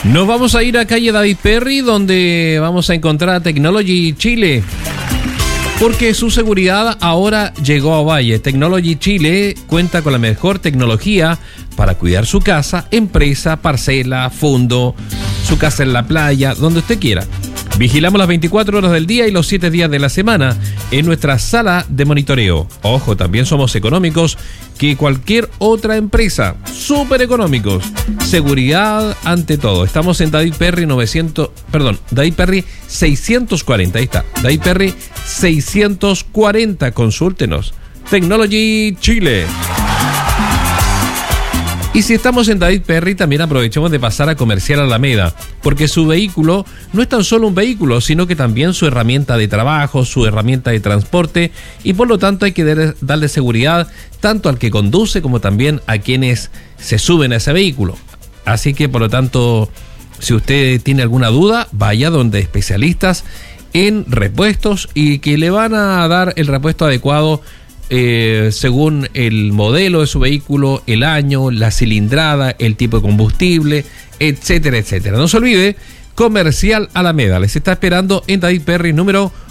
Nos vamos a ir a calle David Perry, donde vamos a encontrar a Technology Chile, porque su seguridad ahora llegó a Valle. Technology Chile cuenta con la mejor tecnología para cuidar su casa, empresa, parcela, fondo, su casa en la playa, donde usted quiera. Vigilamos las 24 horas del día y los 7 días de la semana en nuestra sala de monitoreo. Ojo, también somos económicos que cualquier otra empresa. Súper económicos. Seguridad ante todo. Estamos en David Perry David Perry 640. Ahí está. David Perry 640. Consúltenos. Technology Chile. Y si estamos en David Perry, también aprovechemos de pasar a Comercial Alameda, porque su vehículo no es tan solo un vehículo, sino que también su herramienta de trabajo, su herramienta de transporte, y por lo tanto hay que darle seguridad tanto al que conduce como también a quienes se suben a ese vehículo. Así que por lo tanto, si usted tiene alguna duda, vaya donde especialistas en repuestos y que le van a dar el repuesto adecuado según el modelo de su vehículo, el año, la cilindrada, el tipo de combustible, etcétera, etcétera. No se olvide, Comercial Alameda les está esperando en David Perry número